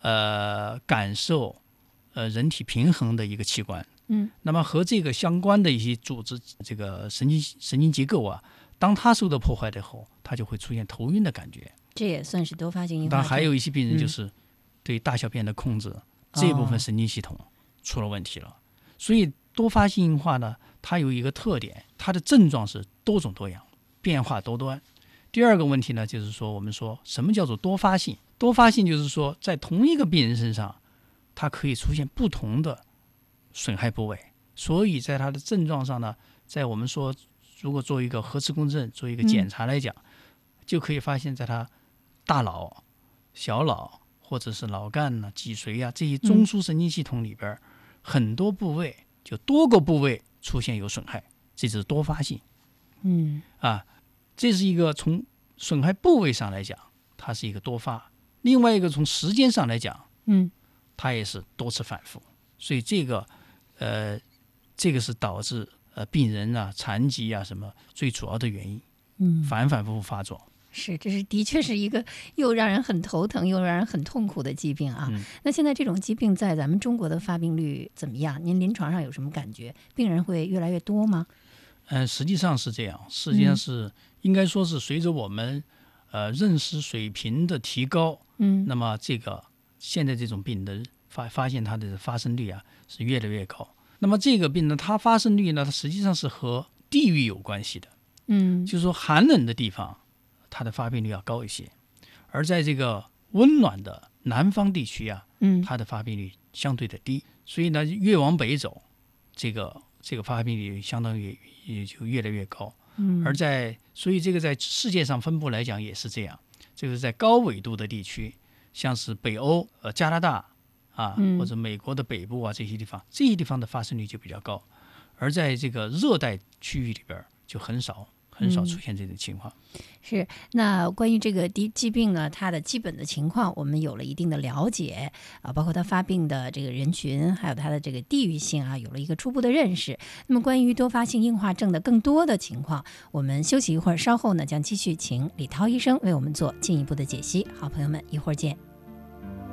感受人体平衡的一个器官。那么和这个相关的一些组织，这个神经结构啊，当它受到破坏的后，它就会出现头晕的感觉。 这也算是多发性硬化症。 当然还有一些病人就是对大小便的控制，这部分神经系统出了问题了。所以多发性硬化呢，它有一个特点，它的症状是多种多样，变化多端。第二个问题呢，就是说我们说什么叫做多发性？多发性就是说在同一个病人身上，它可以出现不同的损害部位。所以在它的症状上呢，在我们说如果做一个核磁共振做一个检查来讲，就可以发现在它大脑、小脑或者是脑干呢、脊髓啊这些中枢神经系统里边，很多部位就多个部位出现有损害，这就是多发性。这是一个从损害部位上来讲，它是一个多发；另外一个从时间上来讲，它也是多次反复。所以这个是导致病人啊、残疾啊什么最主要的原因。反反复复发作。 是，这是的确是一个又让人很头疼又让人很痛苦的疾病啊。那现在这种疾病在咱们中国的发病率怎么样？您临床上有什么感觉？病人会越来越多吗？ 实际上是这样，实际上是应该说是随着我们认识水平的提高，那么这个现在这种病的发现它的发生率啊是越来越高。那么这个病呢，它发生率呢，它实际上是和地域有关系的。就是说寒冷的地方，它的发病率要高一些，而在这个温暖的南方地区啊，它的发病率相对的低。所以呢，越往北走，这个发病率相当于也就越来越高。所以这个在世界上分布来讲也是这样，就是在高纬度的地区，像是北欧、加拿大啊，或者美国的北部啊这些地方的发生率就比较高，而在这个热带区域里边就很少出现这种情况。 是，那关于这个疾病呢，它的基本的情况我们有了一定的了解啊，包括它发病的这个人群，还有它的这个地域性啊，有了一个初步的认识。那么关于多发性硬化症的更多的情况，我们休息一会儿，稍后呢将继续请李涛医生为我们做进一步的解析。好，朋友们，一会儿见。